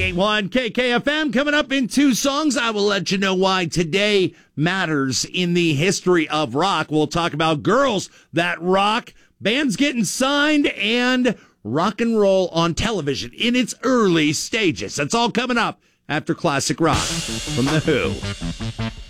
98.1 KKFM. Coming up in 2 songs, I will let you know why today matters in the history of rock. We'll talk about girls that rock, bands getting signed, and rock and roll on television in its early stages. That's all coming up after classic rock from The Who.